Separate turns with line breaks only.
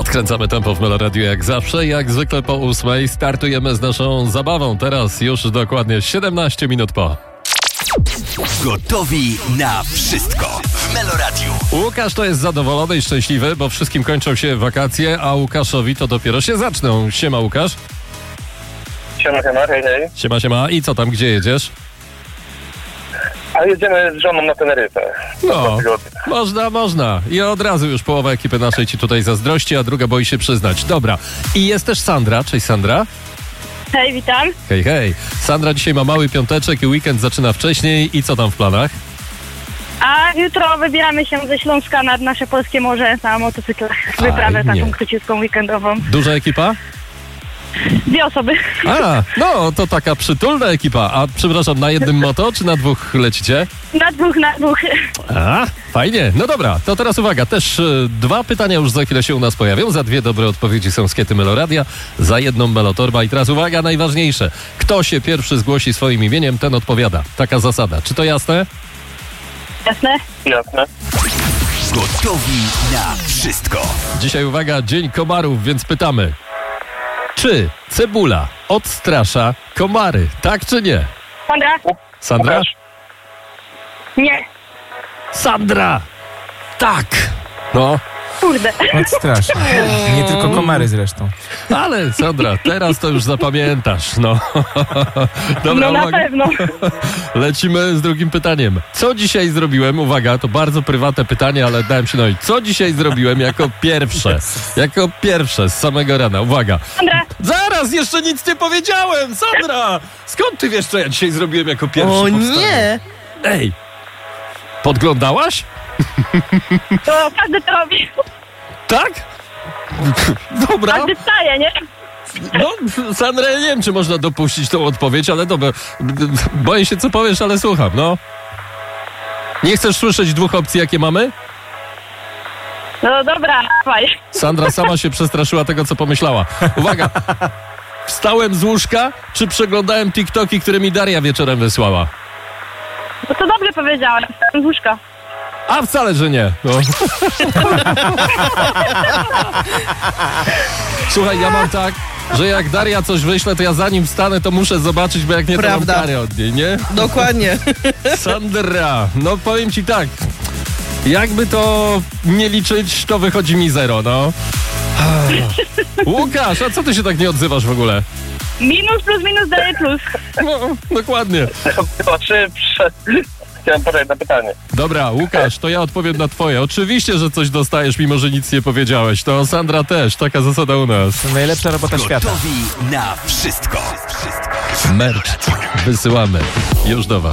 Podkręcamy tempo w Meloradiu jak zawsze. Jak zwykle po 8 startujemy z naszą zabawą. Teraz już dokładnie 17 minut po.
Gotowi na wszystko w Meloradiu.
Łukasz to jest zadowolony i szczęśliwy, bo wszystkim kończą się wakacje, a Łukaszowi to dopiero się zaczną. Siema Łukasz.
Siema, hej, hej.
Siema. I co tam, gdzie jedziesz?
A jedziemy z żoną na Teneryfę.
No, można. I od razu już połowa ekipy naszej ci tutaj zazdrości, a druga boi się przyznać. Dobra. I jest też Sandra. Cześć Sandra.
Hej, witam.
Hej. Sandra dzisiaj ma mały piąteczek i weekend zaczyna wcześniej. I co tam w planach?
A jutro wybieramy się ze Śląska nad nasze polskie morze na motocyklach. Wyprawę taką króciutką weekendową.
Duża ekipa?
2 osoby.
A, no to taka przytulna ekipa. A przepraszam, na jednym moto czy na 2 lecicie?
Na dwóch.
A, fajnie. No dobra, to teraz uwaga. Też 2 pytania już za chwilę się u nas pojawią. Za 2 dobre odpowiedzi są skiety Meloradia, za 1 Melotorba. I teraz uwaga, najważniejsze. Kto się pierwszy zgłosi swoim imieniem, ten odpowiada. Taka zasada. Czy to jasne?
Jasne?
Jasne.
Gotowi na wszystko.
Dzisiaj uwaga, Dzień Komarów, więc pytamy. Czy cebula odstrasza komary? Tak czy nie? Sandra?
Łukasz.
Nie.
Sandra! Tak! No,
Kurde.
Odstrasza. Nie tylko komary zresztą.
ale Sandra, teraz to już zapamiętasz, no. Dobra,
No na
uwaga.
pewno.
Lecimy z drugim pytaniem. Co dzisiaj zrobiłem? Uwaga, to bardzo prywatne pytanie, ale dałem się nauczyć. Co dzisiaj zrobiłem jako pierwsze? Jako pierwsze z samego rana. Uwaga.
Sandra.
Zaraz, jeszcze nic nie powiedziałem! Sandra! Skąd ty wiesz, co ja dzisiaj zrobiłem jako pierwszy?
O
powstanie?
nie!
Ej! Podglądałaś?
To każdy to robi.
Tak? Dobra.
Każdy wstaje, nie?
No, Sandra, ja nie wiem, czy można dopuścić tą odpowiedź, ale dobra. Boję się, co powiesz, ale słucham, no. Nie chcesz słyszeć 2 opcji, jakie mamy?
No dobra, dawaj.
Sandra sama się przestraszyła tego, co pomyślała. Uwaga. Wstałem z łóżka, czy przeglądałem TikToki, które mi Daria wieczorem wysłała?
No to dobrze powiedziałem. Z łóżka.
A wcale, że nie. No. Słuchaj, ja mam tak, że jak Daria coś wyśle, to ja zanim wstanę, to muszę zobaczyć, bo jak nie, to mam
Prawda.
karę od niej, nie?
Dokładnie.
Sandra, no powiem ci tak, jakby to nie liczyć, to wychodzi mi 0, no. Łukasz, a co ty się tak nie odzywasz w ogóle?
Minus plus minus daje plus.
No, dokładnie.
Chciałem podać na pytanie.
Dobra, Łukasz, to ja odpowiem na twoje. Oczywiście, że coś dostajesz, mimo że nic nie powiedziałeś. To Sandra też, taka zasada u nas.
To najlepsza robota świata.
Gotowi na wszystko.
Merch wysyłamy już do was.